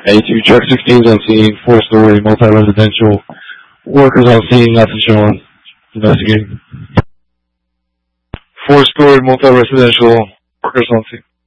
A2 truck 16s on scene, 4-story, multi-residential. Workers on scene, nothing showing. Investigating. 4-story, multi-residential, workers on scene.